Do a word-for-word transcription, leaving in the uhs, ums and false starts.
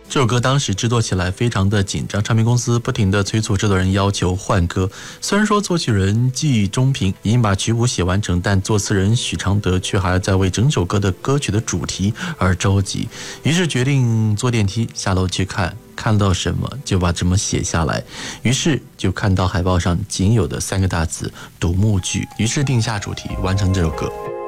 这首歌当时制作起来非常的紧张，唱片公司不停地催促制作人要求换歌。虽然说作曲人季中平已经把曲谱写完成，但作词人许常德却还在为整首歌的歌曲的主题而着急，于是决定坐电梯下楼去看，看到什么就把什么写下来。于是就看到海报上仅有的三个大字独幕剧，于是定下主题完成这首歌。